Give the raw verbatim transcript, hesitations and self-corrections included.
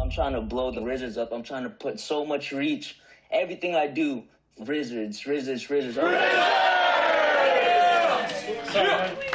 I'm trying to blow the Wizards up. I'm trying to put so much reach. Everything I do, Wizards, Wizards, Wizards. Yeah!